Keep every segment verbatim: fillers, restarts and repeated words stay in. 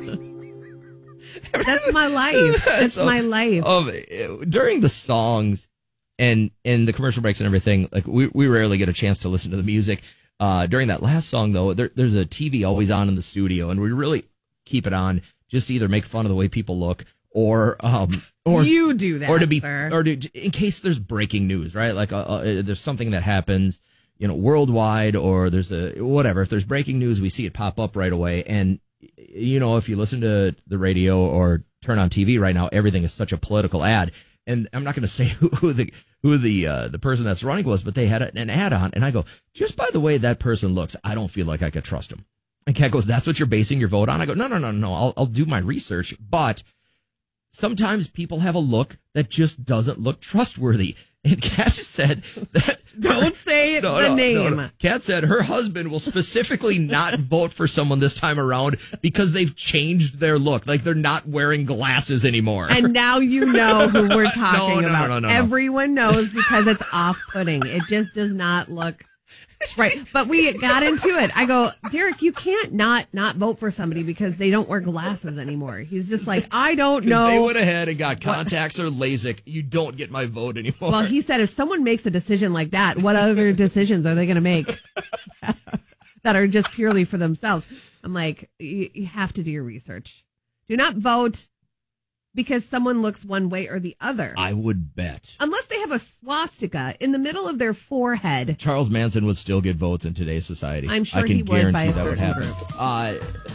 That's my life. That's so, my life. Um, during the songs and and the commercial breaks and everything, like we, we rarely get a chance to listen to the music. Uh, during that last song, though, there, there's a T V always on in the studio, and we really keep it on just to either make fun of the way people look or um or you do that or to be sir. or to, in case there's breaking news, right? Like uh, uh, there's something that happens, you know, worldwide, or there's a whatever. If there's breaking news, we see it pop up right away. And you know, if you listen to the radio or turn on T V right now, everything is such a political ad. And I'm not going to say who, who the who the uh, the person that's running was, but they had an ad on, and I go, just by the way that person looks, I don't feel like I could trust him. And Kat goes, that's what you're basing your vote on? I go, no, no, no, no. I'll I'll do my research, but sometimes people have a look that just doesn't look trustworthy. And Kat said that... Don't say no, the no, name. No, no. Kat said her husband will specifically not vote for someone this time around because they've changed their look. Like they're not wearing glasses anymore. And now you know who we're talking no, no, about. No, no, no, Everyone no. knows because it's off-putting. It just does not look... Right, but we got into it. I go, Derek, you can't not not vote for somebody because they don't wear glasses anymore. He's just like, I don't know. They went ahead and got contacts what? or LASIK. You don't get my vote anymore. Well, he said if someone makes a decision like that, what other decisions are they going to make that are just purely for themselves? I'm like, you, you have to do your research. Do not vote because someone looks one way or the other. I would bet. Unless they have a swastika in the middle of their forehead. Charles Manson would still get votes in today's society. I'm sure I can he would guarantee by a that would happen. Uh,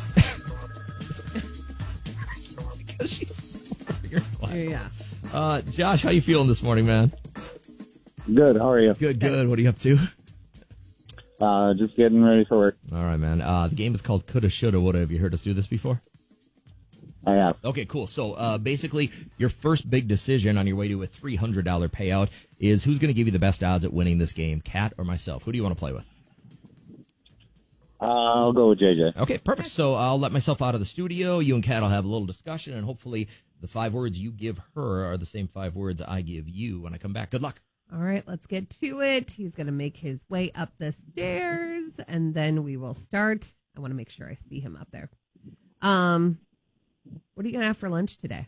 because she's yeah. Uh, Josh, how you feeling this morning, man? Good. How are you? Good, good. What are you up to? Uh, just getting ready for work. All right, man. Uh, the game is called Coulda, Shoulda, Woulda. Have you heard us do this before? I have. Okay, cool. So uh, basically, your first big decision on your way to a three hundred dollars payout is who's going to give you the best odds at winning this game, Kat or myself? Who do you want to play with? Uh, I'll go with J J. Okay, perfect. So I'll let myself out of the studio. You and Kat will have a little discussion, and hopefully the five words you give her are the same five words I give you when I come back. Good luck. All right, let's get to it. He's going to make his way up the stairs, and then we will start. I want to make sure I see him up there. Um... What are you going to have for lunch today?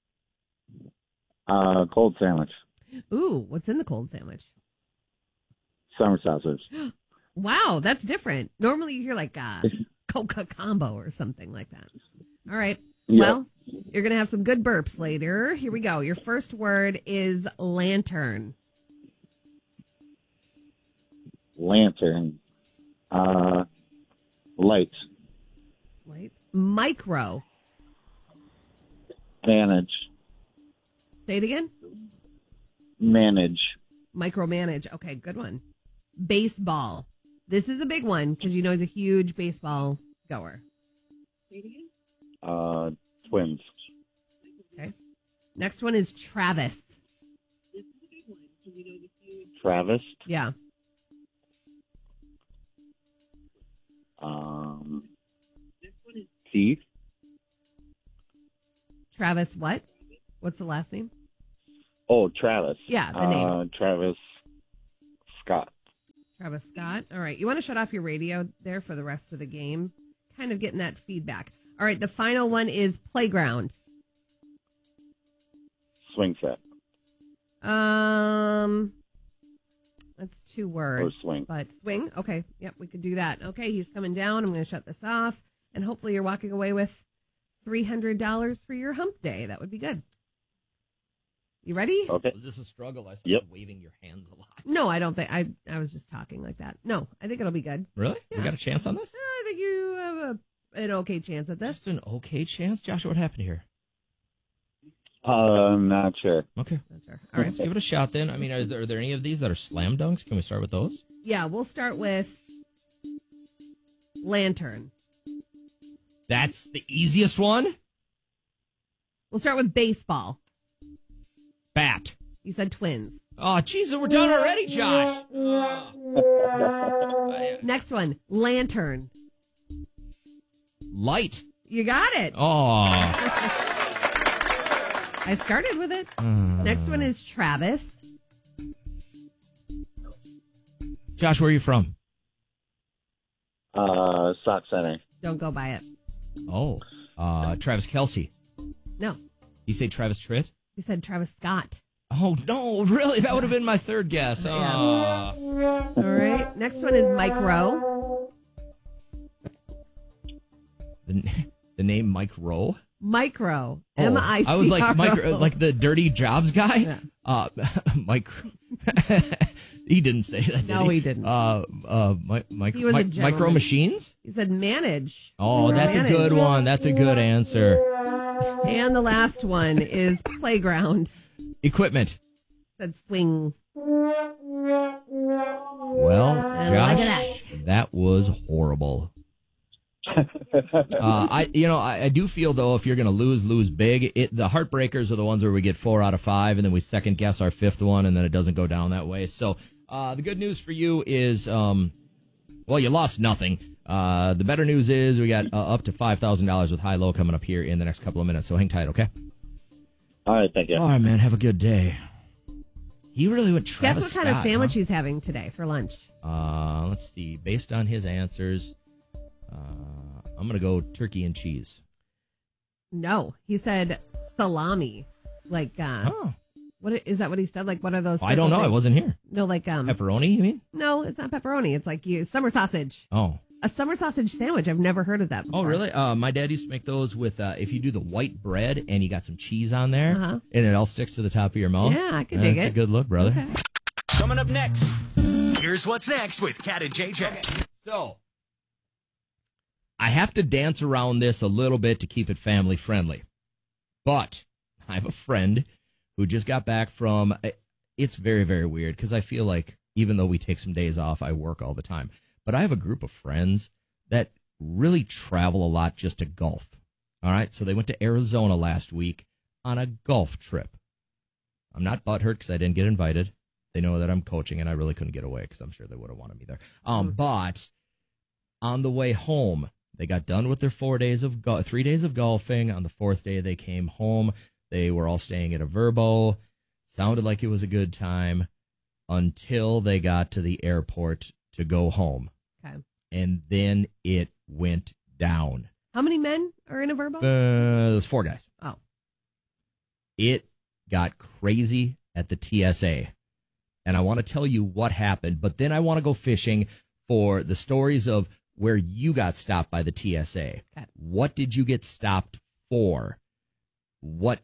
Uh, cold sandwich. Ooh, what's in the cold sandwich? Summer sausage. Wow, that's different. Normally you hear like a Coca combo or something like that. All right. Yep. Well, you're going to have some good burps later. Here we go. Your first word is lantern. Lantern. Uh, light. Light. Micro. Manage. Say it again. Manage. Micromanage. Okay, good one. Baseball. This is a big one because you know he's a huge baseball goer. Say it again. Uh, twins. Okay. Next one is Travis. Travis. Yeah. Um. Keith. Travis what? What's the last name? Oh, Travis. Yeah, the uh, name. Travis Scott. Travis Scott. All right. You want to shut off your radio there for the rest of the game? Kind of getting that feedback. All right. The final one is playground. Swing set. Um, that's two words. Or swing. But swing. Okay. Yep. We could do that. Okay. He's coming down. I'm going to shut this off. And hopefully you're walking away with three hundred dollars for your hump day. That would be good. You ready? Okay. Was this a struggle? I started yep. waving your hands a lot. No, I don't think. I I was just talking like that. No, I think it'll be good. Really? Yeah. You got a chance on this? I think you have a, an okay chance at this. Just an okay chance? Joshua, what happened here? Uh, I'm not sure. Okay. Not sure. All right. Let's give it a shot then. I mean, are there, are there any of these that are slam dunks? Can we start with those? Yeah, we'll start with lantern. That's the easiest one? We'll start with baseball. Bat. You said twins. Oh, jeez, we're done already, Josh. Next one, lantern. Light. You got it. Oh. I started with it. Uh. Next one is Travis. Josh, where are you from? Uh, Sock Center. Don't go by it. Oh. Uh, Travis Kelce. No. You say Travis Tritt? You said Travis Scott. Oh, no, really? That would have been my third guess. Yeah. Aw. All right. Next one is Mike Rowe. The, the name Mike Rowe? Micro. Oh, M I C R O. I was like, micro, like the dirty jobs guy? Yeah. Uh, Mike. He didn't say that, did No, he didn't. Uh, uh, mi- mi- He was a mi- gentleman. micro machines? He said manage. Oh, that's Manage. a good one. That's a good answer. And the last one is playground. Equipment. Said swing. Well, And look at Josh, that was horrible. uh, I, you know, I, I do feel though, if you're going to lose, lose big. It, the heartbreakers are the ones where we get four out of five, and then we second guess our fifth one, and then it doesn't go down that way. So, uh, the good news for you is, um, well, you lost nothing. Uh, the better news is we got uh, up to five thousand dollars with high low coming up here in the next couple of minutes. So hang tight, okay? All right, thank you. All right, man. Have a good day. You really went Travis Guess what kind Scott, of sandwich huh? he's having today for lunch? Uh, let's see. Based on his answers, uh, I'm gonna go turkey and cheese. No, he said salami. Like, uh, Oh, what i- is that? What he said? Like, what are those? I don't know. circle I things? wasn't here. No, like um. Pepperoni? You mean? No, it's not pepperoni. It's like you summer sausage. Oh. A summer sausage sandwich. I've never heard of that before. Oh, really? Uh, my dad used to make those with, uh, if you do the white bread and you got some cheese on there, Uh-huh. and it all sticks to the top of your mouth. Yeah, I could dig That's it. a good look, brother. Okay. Coming up next, here's what's next with Cat and J J. So, I have to dance around this a little bit to keep it family friendly. But I have a friend who just got back from, it's very, very weird because I feel like even though we take some days off, I work all the time. But I have a group of friends that really travel a lot just to golf. All right. So they went to Arizona last week on a golf trip. I'm not butthurt because I didn't get invited. They know that I'm coaching and I really couldn't get away because I'm sure they would have wanted me there. Um, but on the way home, they got done with their four days of go- three days of golfing. On the fourth day, they came home. They were all staying at a Verbo. Sounded like it was a good time until they got to the airport to go home. Okay. And then it went down. How many men are in a Verbo? Uh, there's four guys. Oh. It got crazy at the T S A. And I want to tell you what happened, but then I want to go fishing for the stories of where you got stopped by the T S A. Okay. What did you get stopped for? What,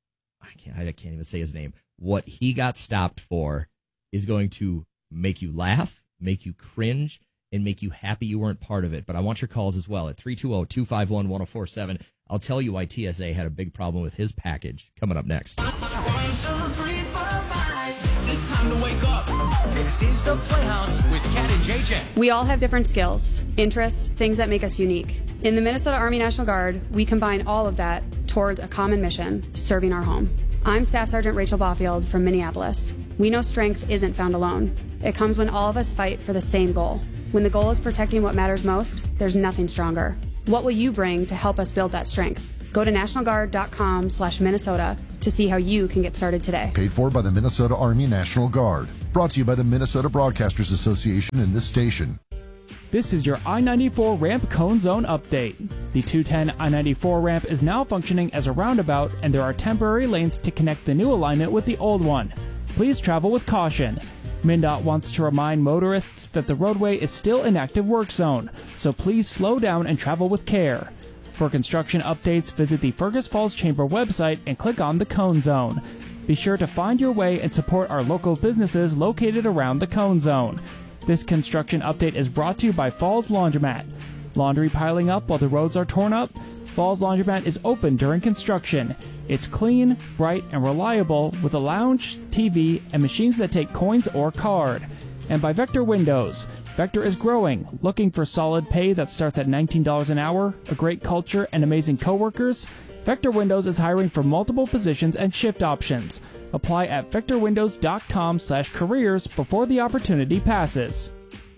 I can't, I can't even say his name. What he got stopped for is going to make you laugh, make you cringe, and make you happy you weren't part of it. But I want your calls as well at three two zero, two five one, one zero four seven. I'll tell you why T S A had a big problem with his package coming up next. One, two, three, four, five. It's time to wake up. This is the Playhouse with Cat and J J. We all have different skills, interests, things that make us unique. In the Minnesota Army National Guard, we combine all of that towards a common mission, serving our home. I'm Staff Sergeant Rachel Baufield from Minneapolis. We know strength isn't found alone. It comes when all of us fight for the same goal. When the goal is protecting what matters most, there's nothing stronger. What will you bring to help us build that strength? Go to nationalguard.com slash Minnesota to see how you can get started today. Paid for by the Minnesota Army National Guard. Brought to you by the Minnesota Broadcasters Association and this station. This is your I ninety-four ramp cone zone update. The two ten I ninety-four ramp is now functioning as a roundabout, and there are temporary lanes to connect the new alignment with the old one. Please travel with caution. MnDOT wants to remind motorists that the roadway is still an active work zone, so please slow down and travel with care. For construction updates, visit the Fergus Falls Chamber website and click on the Cone Zone. Be sure to find your way and support our local businesses located around the Cone Zone. This construction update is brought to you by Falls Laundromat. Laundry piling up while the roads are torn up? Falls Laundromat is open during construction. It's clean, bright, and reliable with a lounge, T V, and machines that take coins or card. And by Vector Windows. Vector is growing, looking for solid pay that starts at nineteen dollars an hour, a great culture, and amazing coworkers? Vector Windows is hiring for multiple positions and shift options. Apply at vectorwindows.com slash careers before the opportunity passes.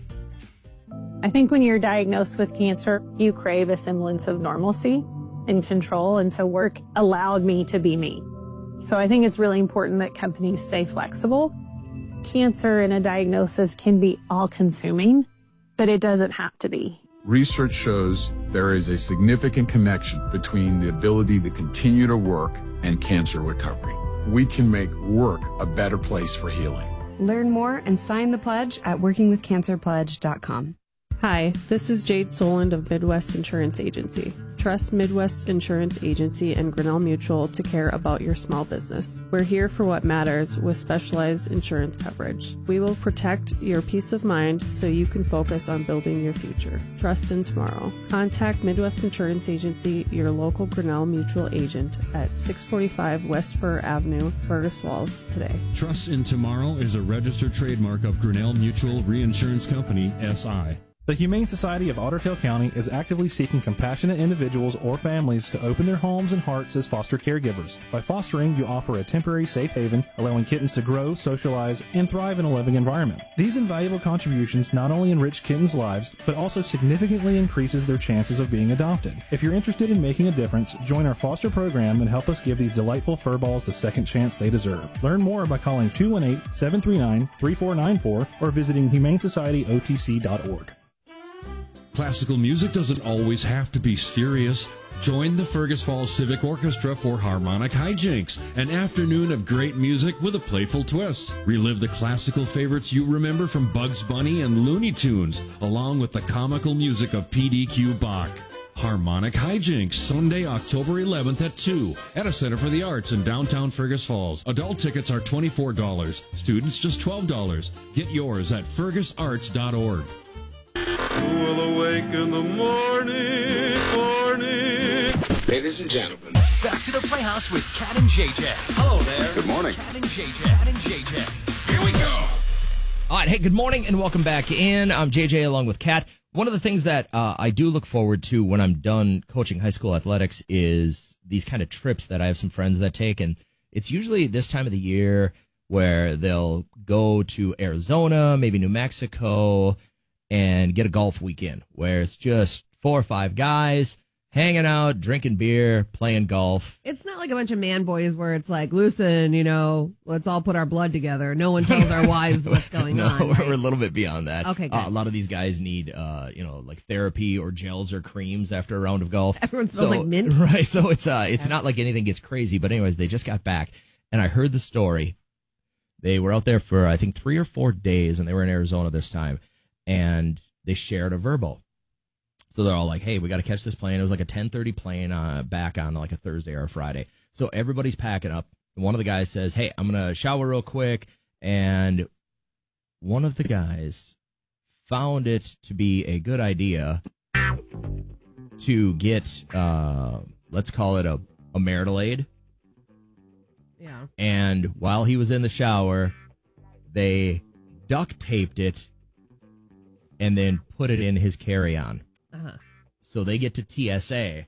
I think when you're diagnosed with cancer, you crave a semblance of normalcy and control, and so work allowed me to be me. So I think it's really important that companies stay flexible. Cancer and a diagnosis can be all-consuming, but it doesn't have to be. research shows there is a significant connection between the ability to continue to work and cancer recovery. We can make work a better place for healing. Learn more and sign the pledge at working with cancer pledge dot com. Hi, this is Jade Soland of Midwest Insurance Agency. Trust Midwest Insurance Agency and Grinnell Mutual to care about your small business. We're here for what matters with specialized insurance coverage. We will protect your peace of mind so you can focus on building your future. Trust in tomorrow. Contact Midwest Insurance Agency, your local Grinnell Mutual agent at six forty-five West Fur Avenue, Fergus Falls today. Trust in Tomorrow is a registered trademark of Grinnell Mutual Reinsurance Company, S I The Humane Society of Otter Tail County is actively seeking compassionate individuals or families to open their homes and hearts as foster caregivers. By fostering, you offer a temporary safe haven, allowing kittens to grow, socialize, and thrive in a living environment. These invaluable contributions not only enrich kittens' lives, but also significantly increases their chances of being adopted. If you're interested in making a difference, join our foster program and help us give these delightful furballs the second chance they deserve. Learn more by calling two one eight, seven three nine, three four nine four or visiting humane society o t c dot org. Classical music doesn't always have to be serious. Join the Fergus Falls Civic Orchestra for Harmonic Hijinks, an afternoon of great music with a playful twist. Relive the classical favorites you remember from Bugs Bunny and Looney Tunes, along with the comical music of P D Q Bach. Harmonic Hijinks, Sunday, October eleventh at two at a Center for the Arts in downtown Fergus Falls. Adult tickets are twenty-four dollars. Students just twelve dollars. Get yours at fergus arts dot org. Who will awake in the morning, morning? Ladies and gentlemen, back to the Playhouse with Cat and J J. Hello there. Good morning. Cat and J J. Cat and J J. Here we go. All right. Hey, good morning and welcome back in. I'm J J along with Cat. One of the things that uh, I do look forward to when I'm done coaching high school athletics is these kind of trips that I have some friends that take. And it's usually this time of the year where they'll go to Arizona, maybe New Mexico, and get a golf weekend where it's just four or five guys hanging out, drinking beer, playing golf. It's not like a bunch of man boys where it's like, listen, you know, let's all put our blood together. No one tells our wives what's going no, on. No, right? we're a little bit beyond that. Okay, good. Uh, a lot of these guys need, uh, you know, like therapy or gels or creams after a round of golf. Everyone smells so, like mint. Right, so it's uh, it's not like anything gets crazy. But anyways, they just got back, and I heard the story. They were out there for, I think, three or four days, and they were in Arizona this time, and they shared a Verbo. So they're all like, hey, we got to catch this plane. It was like a ten thirty plane uh, back on like a Thursday or a Friday. So everybody's packing up. One of the guys says, hey, I'm going to shower real quick. And one of the guys found it to be a good idea to get, uh, let's call it a, a marital aid. Yeah. And while he was in the shower, they duct taped it and then put it in his carry-on. Uh-huh. So they get to T S A.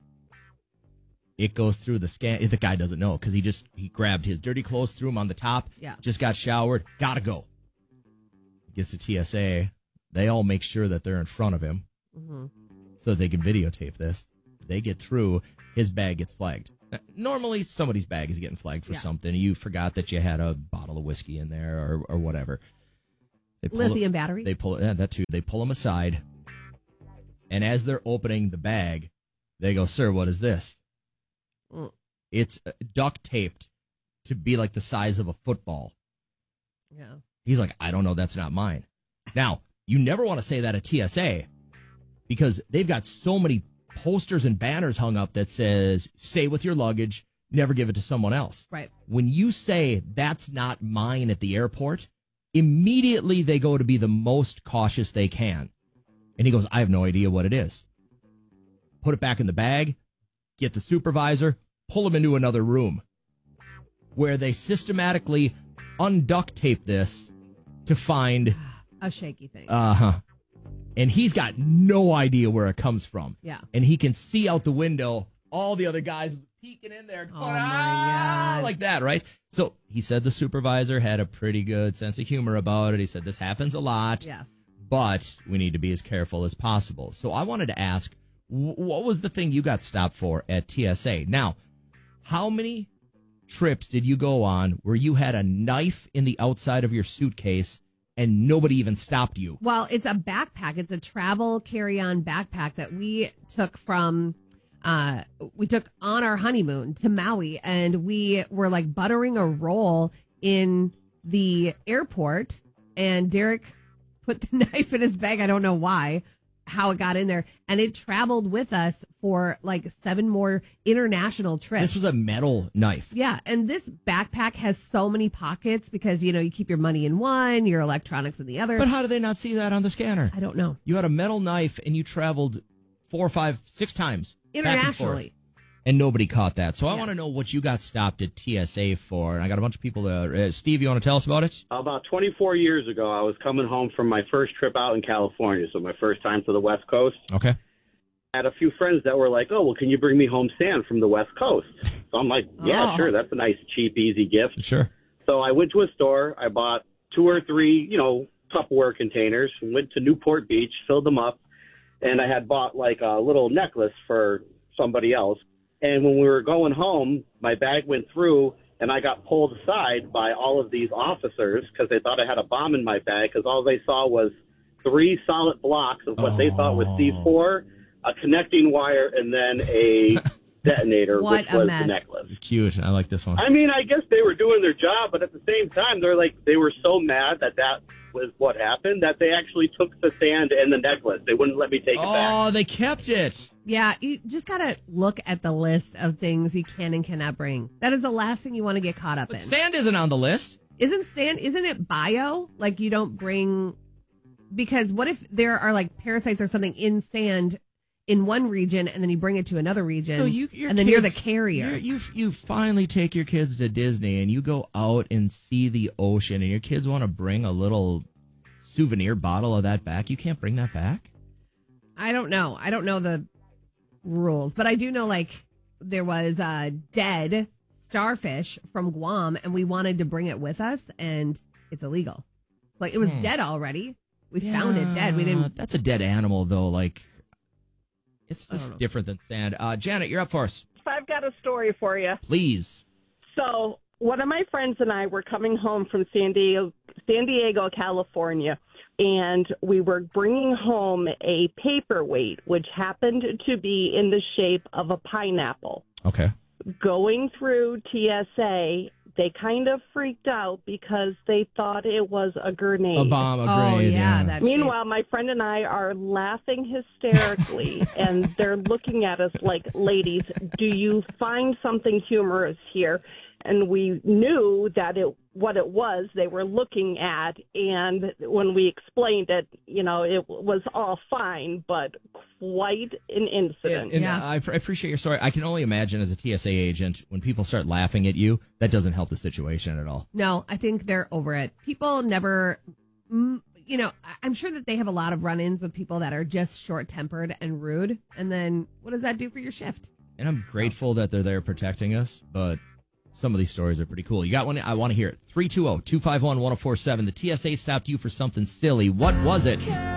It goes through the scan. The guy doesn't know because he just he grabbed his dirty clothes, threw them on the top. Yeah. Just got showered. Gotta go. Gets to T S A. They all make sure that they're in front of him Mm-hmm. so they can videotape this. They get through. His bag gets flagged. Now, normally, somebody's bag is getting flagged for Yeah. something. You forgot that you had a bottle of whiskey in there or, or whatever. They pull Lithium it- battery. They pull yeah, that too. They pull him aside. And as they're opening the bag, they go, sir, what is this? Mm. It's uh, duct taped to be like the size of a football. Yeah. He's like, I don't know. That's not mine. Now, you never want to say that at T S A because they've got so many posters and banners hung up that says, stay with your luggage, never give it to someone else. Right. When you say that's not mine at the airport, immediately they go to be the most cautious they can. And he goes, I have no idea what it is. Put it back in the bag, get the supervisor, pull him into another room where they systematically unduct tape this to find A shaky thing. uh-huh. And he's got no idea where it comes from. Yeah. And he can see out the window all the other guys peeking in there, going, Oh, my ah, God. like that, right? So he said the supervisor had a pretty good sense of humor about it. He said, this happens a lot. Yeah. But we need to be as careful as possible. So I wanted to ask, wh- what was the thing you got stopped for at T S A? Now, how many trips did you go on where you had a knife in the outside of your suitcase and nobody even stopped you. Well, it's a backpack. It's a travel carry-on backpack that we took from, uh, we took on our honeymoon to Maui, and we were like buttering a roll in the airport, and Derek put the knife in his bag. I don't know why, how it got in there, and it traveled with us for like seven more international trips. This was a metal knife. Yeah, and this backpack has so many pockets because, you know, you keep your money in one, your electronics in the other. But how did they not see that on the scanner? I don't know. You had a metal knife and you traveled four, five, six times internationally. And nobody caught that. So I Yeah. want to know what you got stopped at T S A for. And I got a bunch of people there. Uh, Steve, you want to tell us about it? About twenty-four years ago, I was coming home from my first trip out in California, so my first time to the West Coast. Okay. I had a few friends that were like, oh, well, can you bring me home sand from the West Coast? So I'm like, yeah, Oh. sure. That's a nice, cheap, easy gift. Sure. So I went to a store. I bought two or three, you know, Tupperware containers, went to Newport Beach, filled them up, and I had bought like a little necklace for somebody else. And when we were going home, my bag went through, and I got pulled aside by all of these officers because they thought I had a bomb in my bag because all they saw was three solid blocks of what they thought was C four, a connecting wire, and then a detonator, What which a was mess. the necklace. Cute. I like this one. I mean, I guess they were doing their job, but at the same time, they're like, they were so mad that that was what happened that they actually took the sand and the necklace. They wouldn't let me take it back. Oh, they kept it. Yeah, you just got to look at the list of things you can and cannot bring. That is the last thing you want to get caught up But in. sand isn't on the list. Isn't sand, isn't it bio? Like you don't bring, because what if there are like parasites or something in sand in one region and then you bring it to another region So you, your and then you're the kids- carrier? you're- You you finally take your kids to Disney and you go out and see the ocean and your kids want to bring a little souvenir bottle of that back. You can't bring that back? I don't know. I don't know the rules, but I do know like there was a dead starfish from Guam and we wanted to bring it with us and it's illegal. Like it was Hmm. dead already. We found it dead. We didn't. That's a dead animal, though. Like, it's I don't just know. different than sand. Uh, Janet, you're up for us. I've got a story for you. Please. So, one of my friends and I were coming home from San Diego, San Diego, California, and we were bringing home a paperweight, which happened to be in the shape of a pineapple. Okay. Going through T S A, they kind of freaked out because they thought it was a grenade. A bomb, a Oh, grenade. yeah, that Meanwhile, my friend and I are laughing hysterically, and they're looking at us like, ladies, do you find something humorous here? And we knew that it what it was they were looking at, and when we explained it, you know, it was all fine, but quite an incident. And I, I appreciate your story. I can only imagine as a T S A agent, when people start laughing at you, that doesn't help the situation at all. No, I think they're over it. People never, mm, you know, I- I'm sure that they have a lot of run-ins with people that are just short-tempered and rude. And then what does that do for your shift? And I'm grateful that they're there protecting us, but some of these stories are pretty cool. You got one? I want to hear it. three two zero, two five one, one zero four seven. The T S A stopped you for something silly. What was it?